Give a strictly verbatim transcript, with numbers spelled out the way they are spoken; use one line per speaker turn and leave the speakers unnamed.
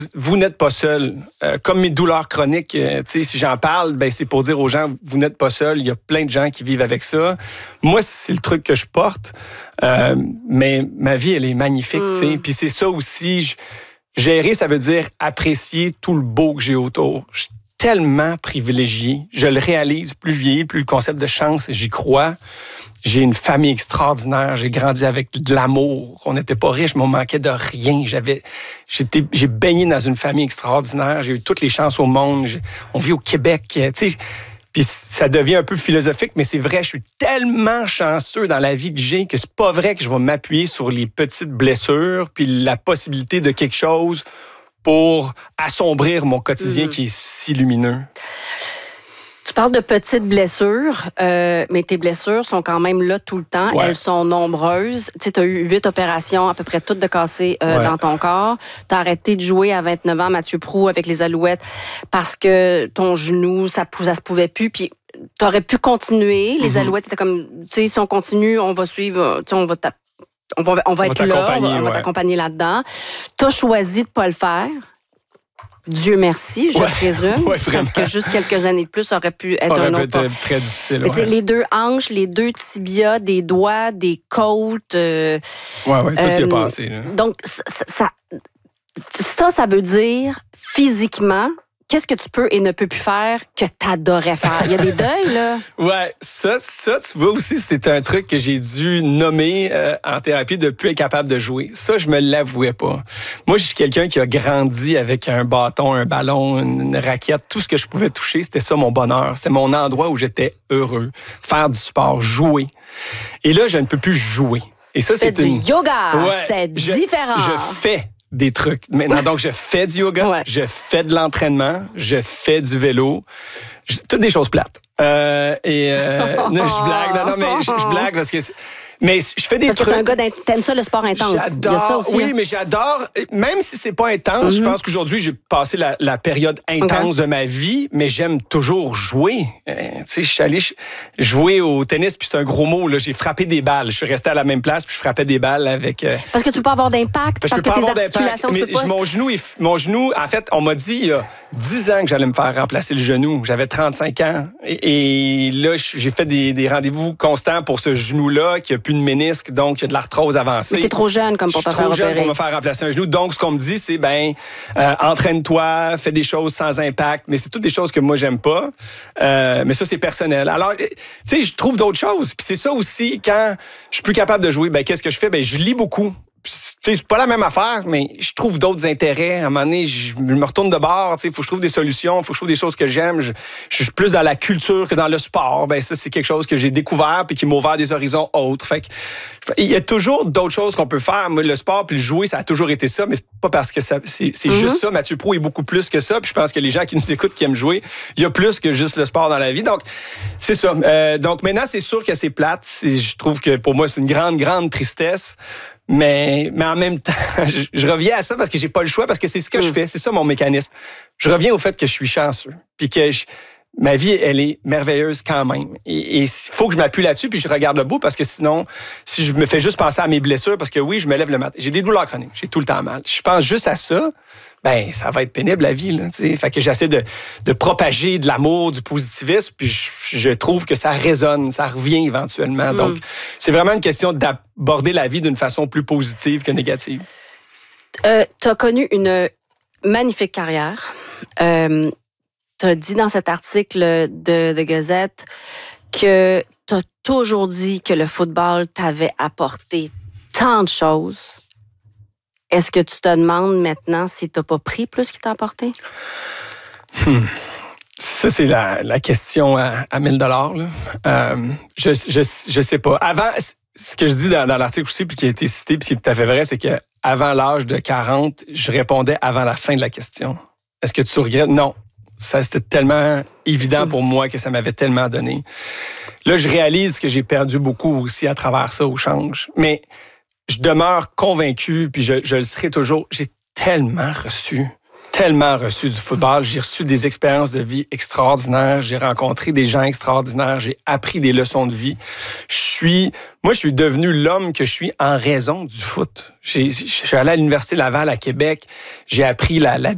Vous n'êtes pas seul. Euh, comme mes douleurs chroniques, euh, tu sais, si j'en parle, ben c'est pour dire aux gens, vous n'êtes pas seul. Il y a plein de gens qui vivent avec ça. Moi, c'est le truc que je porte. Euh, mais ma vie, elle est magnifique, mm. tu sais. Puis c'est ça aussi. Je, gérer, ça veut dire apprécier tout le beau que j'ai autour. Je suis tellement privilégié. Je le réalise. Plus je vieillis, plus le concept de chance, j'y crois. J'ai une famille extraordinaire. J'ai grandi avec de l'amour. On n'était pas riches, mais on manquait de rien. J'avais, j'étais, j'ai baigné dans une famille extraordinaire. J'ai eu toutes les chances au monde. J'ai, on vit au Québec. Tu sais, puis ça devient un peu philosophique, mais c'est vrai, je suis tellement chanceux dans la vie que j'ai que c'est pas vrai que je vais m'appuyer sur les petites blessures puis la possibilité de quelque chose pour assombrir mon quotidien mmh. qui est si lumineux.
Tu parles de petites blessures, euh, mais tes blessures sont quand même là tout le temps. Ouais. Elles sont nombreuses. Tu sais, tu as eu huit opérations, à peu près toutes de cassées euh, ouais. dans ton corps. Tu as arrêté de jouer à vingt-neuf ans, Mathieu Proulx, avec les Alouettes, parce que ton genou, ça, ça se pouvait plus. Puis tu aurais pu continuer. Les mm-hmm. Alouettes étaient comme, tu sais, si on continue, on va suivre, tu sais, on va t'app- on va, on va
on
être
va
là, on va, on va
ouais.
t'accompagner là-dedans. Tu as choisi de pas le faire. Dieu merci, je
ouais,
présume,
ouais,
parce que juste quelques années de plus, ça aurait pu être
aurait
un autre
pas. très difficile.
Mais
ouais.
Les deux hanches, les deux tibias, des doigts, des côtes. Euh,
oui, oui, tout
euh,
y est passé. Là.
Donc, ça, ça, ça, ça veut dire physiquement, qu'est-ce que tu peux et ne peux plus faire que tu adorais faire? Il y a des deuils, là.
Ouais, ça, ça, tu vois aussi, c'était un truc que j'ai dû nommer euh, en thérapie de plus être capable de jouer. Ça, je me l'avouais pas. Moi, je suis quelqu'un qui a grandi avec un bâton, un ballon, une raquette. Tout ce que je pouvais toucher, c'était ça mon bonheur. C'était mon endroit où j'étais heureux. Faire du sport, jouer. Et là, je ne peux plus jouer. Et ça, c'est
du
une...
yoga,
ouais,
c'est
je,
différent.
Je fais des trucs. Maintenant, donc, je fais du yoga, ouais. je fais de l'entraînement, je fais du vélo, je, toutes des choses plates. Euh, et euh, non, je blague, non, non, mais je, je blague parce que... Mais je fais des
Parce
trucs...
Parce que t'es un gars, t'aimes ça le sport intense.
J'adore,
Il y a ça aussi,
oui,
hein?
mais j'adore, même si c'est pas intense, mm-hmm. je pense qu'aujourd'hui, j'ai passé la, la période intense okay. de ma vie, mais j'aime toujours jouer. Euh, tu sais, je suis allé jouer au tennis, puis c'est un gros mot, là, j'ai frappé des balles. Je suis resté à la même place, puis je frappais des balles avec... Euh...
Parce que tu peux pas avoir d'impact, parce, parce que tes articulations...
Mais
pas...
mon, genou est, mon genou, en fait, on m'a dit il y a dix ans que j'allais me faire remplacer le genou. J'avais trente-cinq ans. Et, et là, j'ai fait des, des rendez-vous constants pour ce genou-là, qui a plus de ménisque, donc il y a de l'arthrose avancée.
Mais t'es trop jeune comme pour te faire opérer.
Je suis trop jeune pour me faire remplacer un genou. Donc, ce qu'on me dit, c'est, ben, euh, entraîne-toi, fais des choses sans impact. Mais c'est toutes des choses que moi, j'aime pas. Euh, mais ça, c'est personnel. Alors, tu sais, je trouve d'autres choses. Puis c'est ça aussi, quand je suis plus capable de jouer, ben, qu'est-ce que je fais? Ben, je lis beaucoup. C'est pas la même affaire, mais je trouve d'autres intérêts. À un moment donné, je me retourne de bord. Il faut que je trouve des solutions, il faut que je trouve des choses que j'aime. Je, je suis plus dans la culture que dans le sport. Ben ça, c'est quelque chose que j'ai découvert puis qui m'a ouvert des horizons autres. Fait que, il y a toujours d'autres choses qu'on peut faire. Moi, le sport puis le jouer, ça a toujours été ça, mais c'est pas parce que ça, c'est, c'est mm-hmm. juste ça. Mathieu Proulx est beaucoup plus que ça. Puis je pense que les gens qui nous écoutent, qui aiment jouer, il y a plus que juste le sport dans la vie. Donc, c'est ça. Euh, donc maintenant, c'est sûr que c'est plate. C'est, je trouve que pour moi, c'est une grande, grande tristesse. Mais, mais en même temps, je, je reviens à ça parce que j'ai pas le choix, parce que c'est ce que mm. je fais. C'est ça mon mécanisme. Je reviens au fait que je suis chanceux. Puis que je, ma vie, elle est merveilleuse quand même. Et il faut que je m'appuie là-dessus, puis je regarde le bout, parce que sinon, si je me fais juste penser à mes blessures, parce que oui, je me lève le matin. J'ai des douleurs chroniques. J'ai tout le temps mal. Je pense juste à ça. Ben, ça va être pénible, la vie, là, tu sais. Fait que j'essaie de, de propager de l'amour, du positivisme, puis je, je trouve que ça résonne, ça revient éventuellement. Mm. Donc, c'est vraiment une question d'aborder la vie d'une façon plus positive que négative.
Euh, tu as connu une magnifique carrière. Euh, tu as dit dans cet article de, de Gazette que tu as toujours dit que le football t'avait apporté tant de choses. Est-ce que tu te demandes maintenant si tu n'as pas pris plus qu'il t'a apporté?
Hmm. Ça, c'est la, la question à, à mille dollars. Euh, je, je, je sais pas. Avant, ce que je dis dans, dans l'article aussi, puis qui a été cité, puis qui est tout à fait vrai, c'est qu'avant l'âge de quarante, je répondais avant la fin de la question. Est-ce que tu regrettes? Non. Ça, c'était tellement évident pour moi que ça m'avait tellement donné. Là, je réalise que j'ai perdu beaucoup aussi à travers ça au change. Mais je demeure convaincu, puis je, je le serai toujours. J'ai tellement reçu, tellement reçu du football. J'ai reçu des expériences de vie extraordinaires. J'ai rencontré des gens extraordinaires. J'ai appris des leçons de vie. Je suis, moi, je suis devenu l'homme que je suis en raison du foot. J'ai, je suis allé à l'Université Laval à Québec. J'ai appris la, la